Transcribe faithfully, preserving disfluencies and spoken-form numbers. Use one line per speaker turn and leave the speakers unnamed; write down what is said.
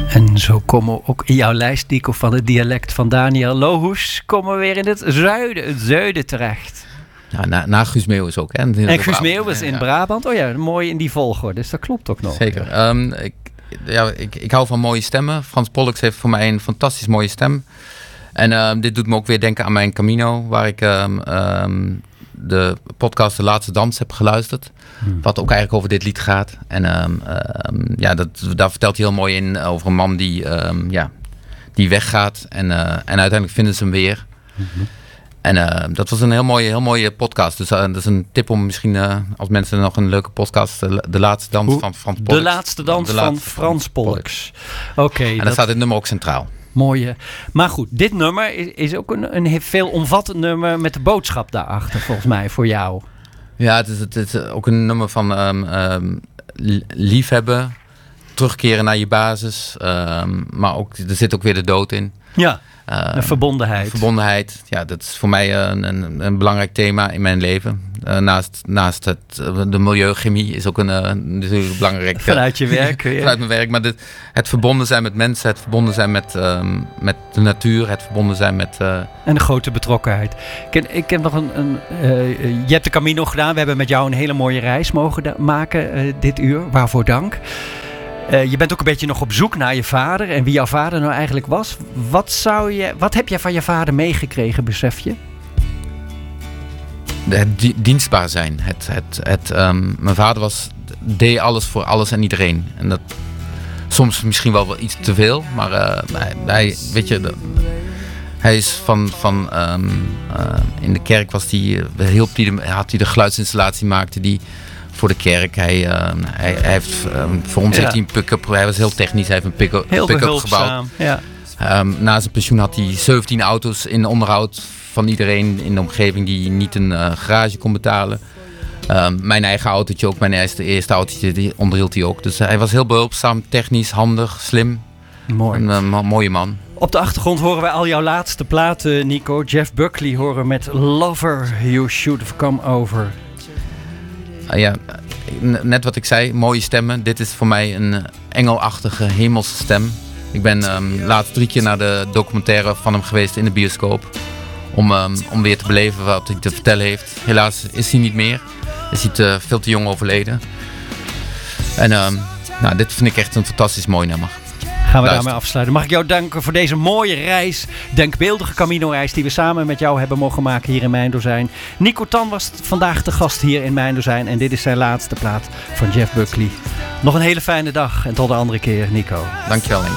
En zo komen we ook in jouw lijst, Nico, van het dialect van Daniel Lohus, komen we weer in het zuiden, het zuiden terecht.
Ja, na, na Guus Meeuwis ook. Hè?
En Guus Meeuwis in ja. Brabant. Oh ja, mooi in die volgorde. Dus dat klopt ook nog.
Zeker. Um, ik, ja, ik, ik hou van mooie stemmen. Frans Pollux heeft voor mij een fantastisch mooie stem. En um, dit doet me ook weer denken aan mijn Camino, waar ik um, um, de podcast De Laatste Dans heb geluisterd. Hmm. Wat ook eigenlijk over dit lied gaat. En um, um, ja, dat, daar vertelt hij heel mooi in over een man die, um, ja, die weggaat. En, uh, en uiteindelijk vinden ze hem weer. Mm-hmm. En uh, dat was een heel mooie, heel mooie podcast. Dus uh, dat is een tip om misschien, uh, als mensen nog een leuke podcast... De, de Laatste Dans Hoe? van Frans Pollux.
De Laatste Dans de van Frans Pollux. Oké. Okay,
en dat... dan staat het nummer ook centraal.
Mooie. Maar goed, dit nummer is, is ook een, een veelomvattend nummer met de boodschap daarachter, volgens mij, voor jou.
Ja, het is, het is ook een nummer van um, um, liefhebben, terugkeren naar je basis. Um, maar ook, er zit ook weer de dood in.
Ja, uh, de verbondenheid.
Verbondenheid, ja, dat is voor mij een, een, een belangrijk thema in mijn leven. Uh, naast naast het, de milieuchemie is ook een uh, natuurlijk belangrijk...
Vanuit je werk.
Uh, vanuit mijn werk, maar dit, het verbonden zijn met mensen, het verbonden zijn met, um, met de natuur, het verbonden zijn met... Uh,
en de grote betrokkenheid. Ik, ik heb nog een... een uh, je hebt de Camino gedaan, we hebben met jou een hele mooie reis mogen da- maken uh, dit uur, waarvoor dank. Uh, je bent ook een beetje nog op zoek naar je vader en wie jouw vader nou eigenlijk was. Wat, zou je, wat heb jij van je vader meegekregen, besef je?
Het di- dienstbaar zijn. Het, het, het, um, mijn vader was, deed alles voor alles en iedereen. En dat soms misschien wel, wel iets te veel. Maar uh, hij, hij, weet je, de, hij is van, van um, uh, in de kerk was hij, hielp hij de, had hij de geluidsinstallatie, maakte die voor de kerk. Hij, uh, hij, hij heeft, um, voor ons ja. heeft hij een pick-up, hij was heel technisch, hij heeft een pick-up,
heel
pick-up gebouwd. Ja. Um, na zijn pensioen had hij zeventien auto's in onderhoud van iedereen in de omgeving die niet een uh, garage kon betalen. Um, mijn eigen autootje ook, mijn eerste, eerste autootje, die onderhield hij ook. Dus uh, hij was heel behulpzaam, technisch, handig, slim.
Mooi.
Een uh, mooie man.
Op de achtergrond horen wij al jouw laatste platen, Nico. Jeff Buckley horen met Lover, You Should Have Come Over.
Uh, ja, net wat ik zei, mooie stemmen. Dit is voor mij een engelachtige, hemelse stem. Ik ben um, laatst drie keer naar de documentaire van hem geweest in de bioscoop. Om, um, om weer te beleven wat hij te vertellen heeft. Helaas is hij niet meer. Is hij te, veel te jong overleden. En um, nou, dit vind ik echt een fantastisch mooi nummer.
Gaan we Luister. daarmee afsluiten. Mag ik jou danken voor deze mooie reis, denkbeeldige Camino-reis die we samen met jou hebben mogen maken hier in Mijndozijn. Nico Tan was vandaag de gast hier in Mijndozijn en dit is zijn laatste plaat van Jeff Buckley. Nog een hele fijne dag en tot de andere keer, Nico.
Dankjewel, Henk.